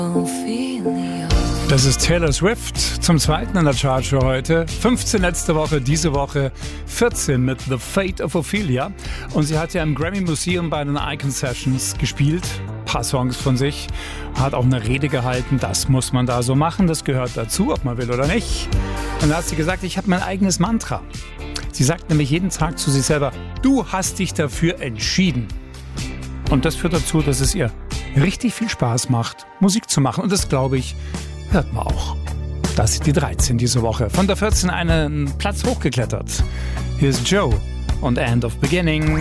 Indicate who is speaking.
Speaker 1: Das ist Taylor Swift zum zweiten in der Chart für heute. 15 letzte Woche, diese Woche 14 mit The Fate of Ophelia. Und sie hat ja im Grammy Museum bei den Icon Sessions gespielt. Ein paar Songs von sich. Hat auch eine Rede gehalten. Das muss man da so machen. Das gehört dazu, ob man will oder nicht. Und da hat sie gesagt, ich habe mein eigenes Mantra. Sie sagt nämlich jeden Tag zu sich selber, du hast dich dafür entschieden. Und das führt dazu, dass es ihr richtig viel Spaß macht, Musik zu machen. Und das, glaube ich, hört man auch. Das ist die 13 diese Woche. Von der 14 einen Platz hochgeklettert. Hier ist Joe und End of Beginning.